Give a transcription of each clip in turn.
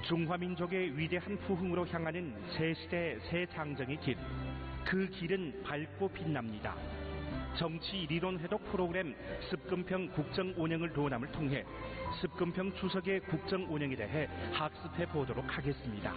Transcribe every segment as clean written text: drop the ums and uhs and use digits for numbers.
중화민족의 위대한 부흥으로 향하는 새 시대 새 장정의 길. 그 길은 밝고 빛납니다. 정치 리론 회독 프로그램 습근평 국정 운영을 논함을 통해 습근평 주석의 국정 운영에 대해 학습해 보도록 하겠습니다.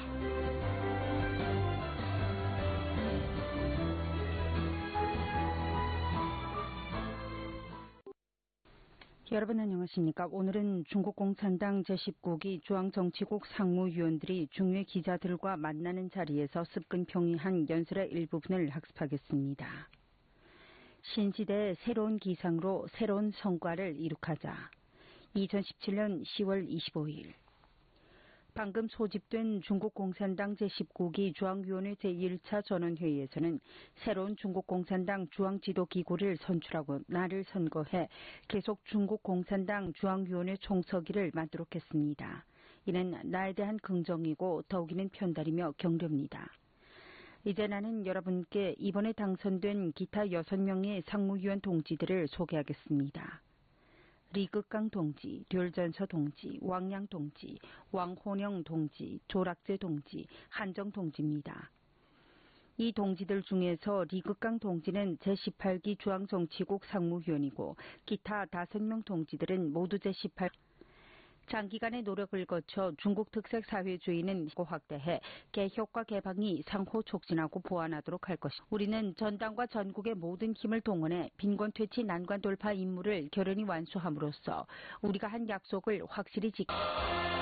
여러분 안녕하십니까? 오늘은 중국 공산당 제19기 중앙정치국 상무위원들이 중외 기자들과 만나는 자리에서 습근평의한 연설의 일부분을 학습하겠습니다. 신시대의 새로운 기상으로 새로운 성과를 이룩하자. 2017년 10월 25일 방금 소집된 중국 공산당 제19기 중앙위원회 제1차 전원회의에서는 새로운 중국 공산당 중앙지도기구를 선출하고 날을 선거해 계속 중국 공산당 중앙위원회 총서기를 맡도록 했습니다. 이는 나에 대한 긍정이고 더욱이는 편달이며 격려입니다. 이제 나는 여러분께 이번에 당선된 기타 6명의 상무위원 동지들을 소개하겠습니다. 리극강 동지, 류전서 동지, 왕양 동지, 왕혼영 동지, 조락제 동지, 한정 동지입니다. 이 동지들 중에서 리극강 동지는 제18기 중앙정치국 상무위원이고 기타 5명 동지들은 모두 제18 장기간의 노력을 거쳐 중국 특색 사회주의는 확대해 개혁과 개방이 상호 촉진하고 보완하도록 할 것이다. 우리는 전당과 전국의 모든 힘을 동원해 빈곤 퇴치 난관 돌파 임무를 결연히 완수함으로써 우리가 한 약속을 확실히 지키겠습니다.